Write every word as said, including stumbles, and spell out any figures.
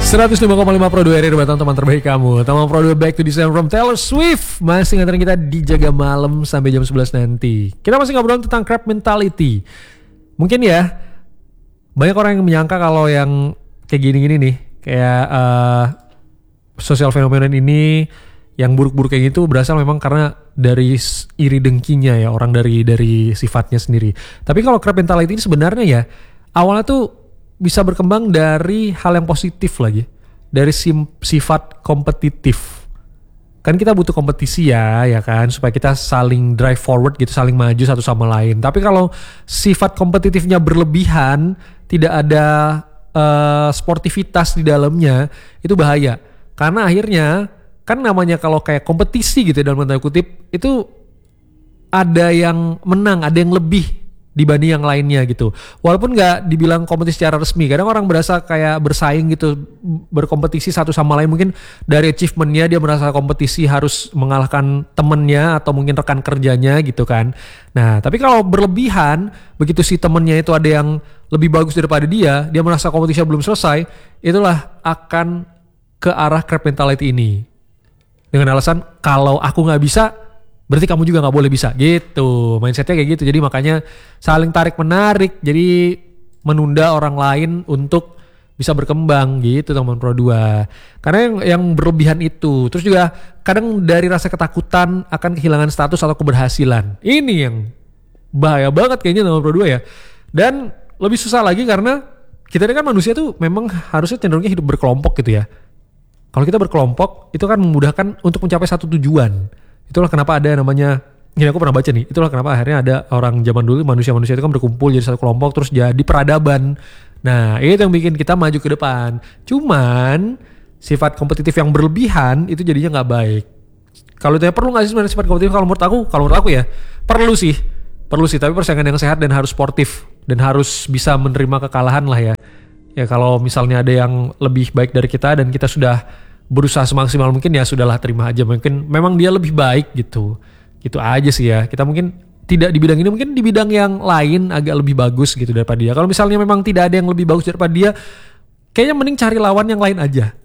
seratus lima koma lima Pro dua R R Batang, teman terbaik kamu. Teman Pro dua Back to December from Taylor Swift masih nganterin kita di Jaga Malam sampai jam sebelas nanti. Kita masih ngobrol tentang crab mentality. Mungkin ya banyak orang yang menyangka kalau yang kayak gini-gini nih, kayak uh, sosial fenomena ini yang buruk-buruk kayak gitu berasal memang karena dari iri dengkinya ya, orang dari dari sifatnya sendiri. Tapi kalau crab mentality ini sebenarnya ya awalnya tuh bisa berkembang dari hal yang positif lagi, dari sim, sifat kompetitif. Kan kita butuh kompetisi ya, ya kan, supaya kita saling drive forward gitu, saling maju satu sama lain. Tapi kalau sifat kompetitifnya berlebihan, tidak ada uh, sportivitas di dalamnya, itu bahaya. Karena akhirnya kan namanya kalau kayak kompetisi gitu dalam tanda kutip, itu ada yang menang, ada yang lebih dibanding yang lainnya gitu. Walaupun gak dibilang kompetisi secara resmi, kadang orang berasa kayak bersaing gitu, berkompetisi satu sama lain. Mungkin dari achievementnya dia merasa kompetisi harus mengalahkan temennya atau mungkin rekan kerjanya gitu kan. Nah tapi kalau berlebihan, begitu si temennya itu ada yang lebih bagus daripada dia, dia merasa kompetisinya belum selesai, itulah akan ke arah crab mentality ini. Dengan alasan kalau aku gak bisa, berarti kamu juga gak boleh bisa gitu. Mindsetnya kayak gitu. Jadi makanya saling tarik menarik. Jadi menunda orang lain untuk bisa berkembang gitu teman Pro dua. Karena yang, yang berlebihan itu. Terus juga kadang dari rasa ketakutan akan kehilangan status atau keberhasilan. Ini yang bahaya banget kayaknya teman Pro dua ya. Dan lebih susah lagi karena kita ini kan manusia tuh memang harusnya cenderungnya hidup berkelompok gitu ya. Kalau kita berkelompok itu kan memudahkan untuk mencapai satu tujuan. Itulah kenapa ada namanya, ini aku pernah baca nih, itulah kenapa akhirnya ada orang zaman dulu, manusia-manusia itu kan berkumpul jadi satu kelompok terus jadi peradaban. Nah itu yang bikin kita maju ke depan. Cuman sifat kompetitif yang berlebihan itu jadinya gak baik. Kalau ditanya perlu gak sih sebenarnya sifat kompetitif, kalau menurut aku, kalau menurut aku ya perlu sih. Perlu sih, tapi persaingan yang sehat dan harus sportif. Dan harus bisa menerima kekalahan lah ya. Ya kalau misalnya ada yang lebih baik dari kita dan kita sudah berusaha semaksimal mungkin, ya sudahlah, terima aja. Mungkin memang dia lebih baik gitu. Gitu aja sih ya. Kita mungkin tidak di bidang ini, mungkin di bidang yang lain agak lebih bagus gitu daripada dia. Kalau misalnya memang tidak ada yang lebih bagus daripada dia, kayaknya mending cari lawan yang lain aja.